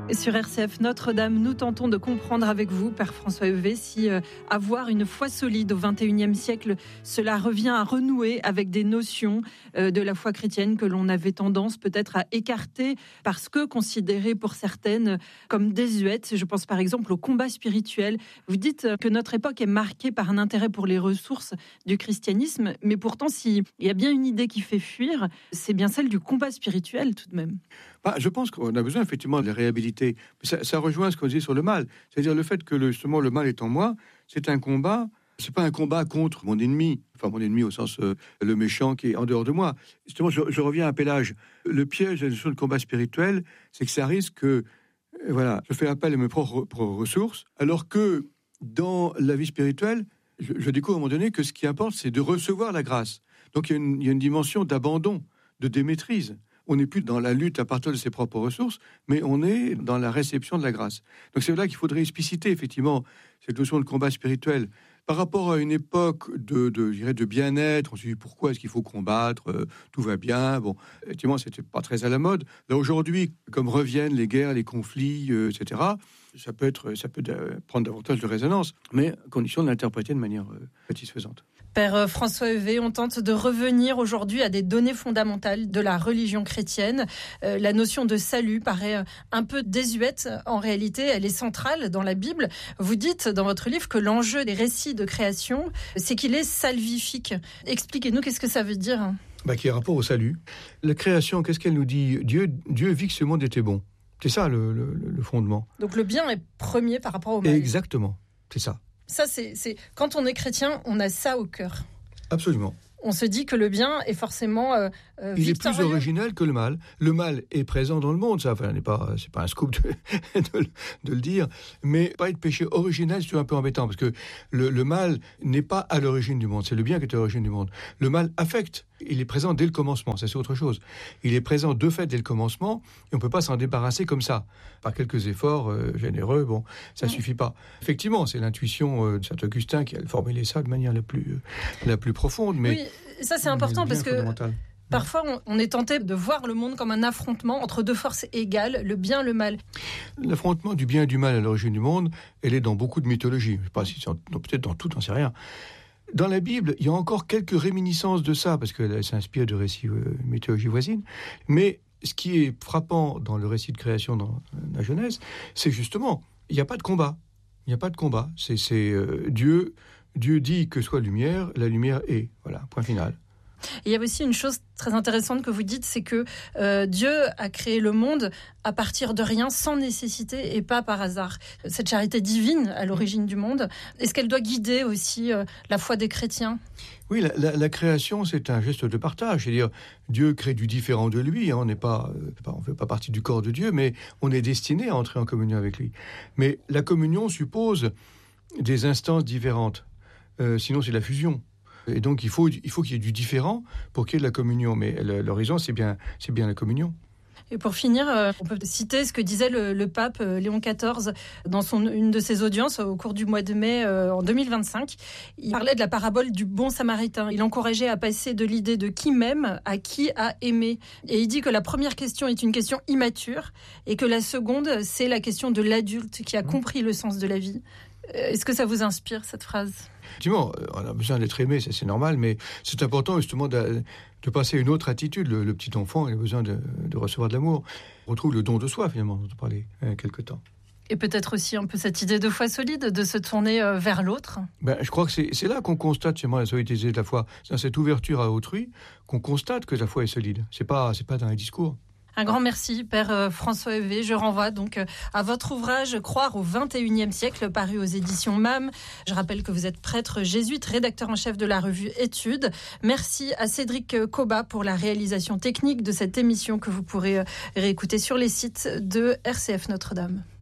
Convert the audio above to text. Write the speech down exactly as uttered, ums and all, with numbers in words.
Et sur R C F Notre-Dame, nous tentons de comprendre avec vous, Père François Heuvet, si euh, avoir une foi solide au vingt et unième siècle, cela revient à renouer avec des notions euh, de la foi chrétienne que l'on avait tendance peut-être à écarter parce que considérées pour certaines comme désuètes. Je pense par exemple au combat spirituel. Vous dites que notre époque est marquée par un intérêt pour les ressources du christianisme, mais pourtant, s'il y a bien une idée qui fait fuir, c'est bien celle du combat spirituel tout de même. Bah, je pense qu'on a besoin effectivement de les réhabiliter. Mais ça, ça rejoint ce qu'on disait sur le mal. C'est-à-dire le fait que le, justement le mal est en moi, c'est un combat, c'est pas un combat contre mon ennemi, enfin mon ennemi au sens euh, le méchant qui est en dehors de moi. Justement, je, je reviens à Pélage. Le piège de la notion de combat spirituel, c'est que ça risque que, euh, voilà, je fais appel à mes propres, propres ressources, alors que dans la vie spirituelle, je, je découvre à un moment donné que ce qui importe, c'est de recevoir la grâce. Donc il y a une, il y a une dimension d'abandon, de démaîtrise. On n'est plus dans la lutte à partir de ses propres ressources, mais on est dans la réception de la grâce. Donc c'est là qu'il faudrait expliciter effectivement cette notion de combat spirituel. Par rapport à une époque de, de, je dirais, de bien-être, on se dit pourquoi est-ce qu'il faut combattre, euh, tout va bien. Bon, effectivement, c'était pas très à la mode. Là aujourd'hui, comme reviennent les guerres, les conflits, euh, et cetera, ça peut être, ça peut prendre davantage de résonance, mais à condition de l'interpréter de manière euh, satisfaisante. Père François Heuvet, on tente de revenir aujourd'hui à des données fondamentales de la religion chrétienne. Euh, la notion de salut paraît un peu désuète. En réalité, elle est centrale dans la Bible. Vous dites dans votre livre que l'enjeu des récits de création, c'est qu'il est salvifique. Expliquez-nous, qu'est-ce que ça veut dire ? Bah, qui est rapport au salut. La création, qu'est-ce qu'elle nous dit ? Dieu, Dieu vit que ce monde était bon. C'est ça le, le, le fondement. Donc le bien est premier par rapport au mal. Exactement, c'est ça. Ça, c'est, c'est quand on est chrétien, on a ça au cœur. Absolument. On se dit que le bien est forcément euh, euh, il victorieux. est plus original que le mal. Le mal est présent dans le monde, ça. Enfin, n'est pas, c'est pas un scoop de, de, de le dire, mais pas être péché original, c'est un peu embêtant parce que le, le mal n'est pas à l'origine du monde. C'est le bien qui est à l'origine du monde. Le mal affecte. Il est présent dès le commencement, ça c'est autre chose. Il est présent de fait dès le commencement et on ne peut pas s'en débarrasser comme ça. Par quelques efforts euh, généreux, bon, ça ne ouais. suffit pas. Effectivement, c'est l'intuition euh, de saint Augustin qui a formulé ça de manière la plus, euh, la plus profonde. Mais, oui, ça c'est important parce que parfois on, on est tenté de voir le monde comme un affrontement entre deux forces égales, le bien et le mal. L'affrontement du bien et du mal à l'origine du monde, elle est dans beaucoup de mythologies. Je ne sais pas si c'est non, peut-être dans tout, on ne sait rien. Dans la Bible, il y a encore quelques réminiscences de ça, parce qu'elle s'inspire de récits euh, mythologie voisine. Mais ce qui est frappant dans le récit de création dans la Genèse, c'est justement, il n'y a pas de combat. Il n'y a pas de combat. C'est, c'est euh, Dieu, Dieu dit que soit lumière, la lumière est. Voilà, point final. Il y a aussi une chose très intéressante que vous dites, c'est que euh, Dieu a créé le monde à partir de rien, sans nécessité et pas par hasard. Cette charité divine à l'origine du monde, est-ce qu'elle doit guider aussi euh, la foi des chrétiens ? Oui, la, la, la création, c'est un geste de partage. C'est-à-dire, Dieu crée du différent de lui. Hein, on n'est pas, euh, on ne fait pas partie du corps de Dieu, mais on est destiné à entrer en communion avec lui. Mais la communion suppose des instances différentes. Euh, sinon, c'est la fusion. Et donc, il faut, il faut qu'il y ait du différent pour qu'il y ait de la communion. Mais l'horizon, c'est bien, c'est bien la communion. Et pour finir, on peut citer ce que disait le, le pape Léon quatorze dans son, une de ses audiences au cours du mois de mai euh, en deux mille vingt-cinq. Il parlait de la parabole du bon samaritain. Il encourageait à passer de l'idée de qui m'aime à qui a aimé. Et il dit que la première question est une question immature et que la seconde, c'est la question de l'adulte qui a compris le sens de la vie. Est-ce que ça vous inspire, cette phrase ? Effectivement, on a besoin d'être aimé, ça c'est normal, mais c'est important justement de, de passer à une autre attitude. Le, le petit enfant, il a besoin de, de recevoir de l'amour. On retrouve le don de soi, finalement, dont on parlait il y a quelque temps. Et peut-être aussi un peu cette idée de foi solide, de se tourner vers l'autre. Ben, je crois que c'est, c'est là qu'on constate, chez moi, la solidité de la foi. C'est dans cette ouverture à autrui qu'on constate que la foi est solide. C'est pas, c'est pas dans les discours. Un grand merci, Père François Heuvet. Je renvoie donc à votre ouvrage « Croire au vingt et unième siècle » paru aux éditions M A M. Je rappelle que vous êtes prêtre jésuite, rédacteur en chef de la revue Études. Merci à Cédric Cobat pour la réalisation technique de cette émission que vous pourrez réécouter sur les sites de R C F Notre-Dame.